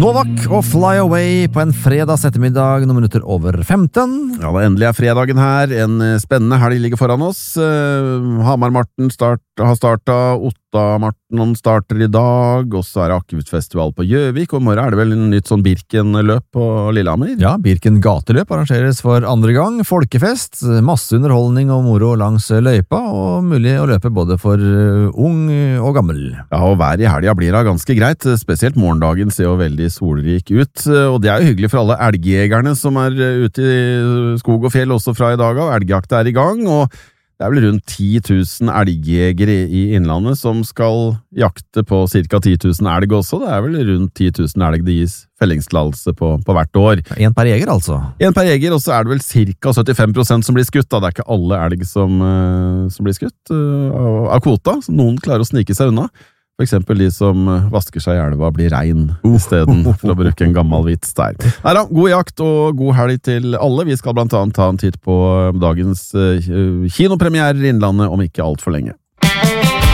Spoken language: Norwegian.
Novak og Fly Away på en fredags ettermiddag, noen minutter over 15. Ja, det endelig fredagen her. En spennende helg ligger foran oss. Hamar-Marten har startet, Otta-Marten starter i dag, og så det Akevittfestival på Gjøvik, og i morgen det vel en nytt sånn Birken-løp på Lillehammer. Ja, Birken gateløp arrangeres for andre gang, folkefest, masse underholdning og moro langs løypa, og mulig å løpe både for ung og gammel. Ja, og været i helga blir da ganske greit, spesielt morgendagen ser jo veldig solrik ut, og det jo hyggelig for alle elgjegerne som ute i skog og fjell også fra i dag av. Elgjakt i gang, og det vel rundt 10 000 elgjegere i innlandet som skal jakte på ca. 10 000 elg også. Det vel rundt 10 000 elg det gis fellingstillatelse på hvert år. En per jeger altså? En per jeger, og så det vel ca. 75% som blir skutt. Da. Det ikke alle elg som blir skutt av kvota. Så noen klarer å snike seg unna. For eksempel de som vasker seg i elva blir rein i stedet for å bruke en gammel vits der. Neida, god jakt og god helg til alle. Vi skal blant annet ta en titt på dagens kinopremiere i Innlandet om ikke alt for lenge.